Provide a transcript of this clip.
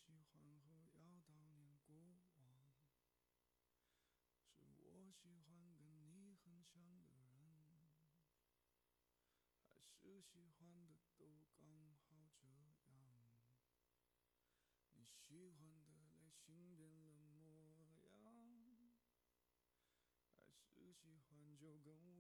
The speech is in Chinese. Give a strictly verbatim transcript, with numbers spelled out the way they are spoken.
喜欢和要悼念过往，是我喜欢跟你很像的人，还是喜欢的都刚好这样？你喜欢的类型变了模样，还是喜欢就跟